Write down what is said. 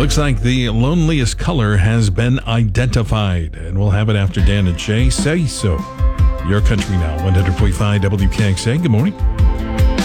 Looks like the loneliest color has been identified, and we'll have it after Dan and Shay say so. Your Country Now, 100.5 WKXA. Good morning.